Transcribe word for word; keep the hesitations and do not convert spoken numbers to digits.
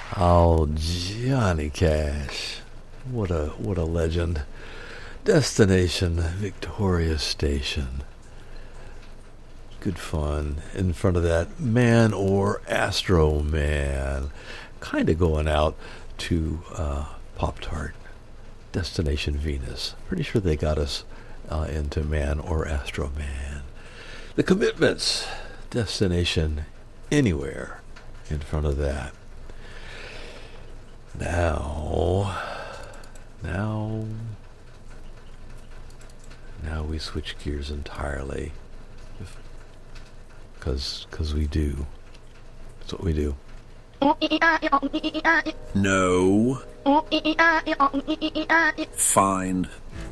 Oh, Johnny Cash. What a what a legend. Destination Victoria Station. Good fun. In front of that, Man or Astro Man. Kind of going out to uh, Pop-Tart. Destination Venus. Pretty sure they got us uh, into Man or Astro Man. The Commitments. Destination Anywhere. In front of that. Now, now, now we switch gears entirely. Because because we do. That's what we do. No. Fine.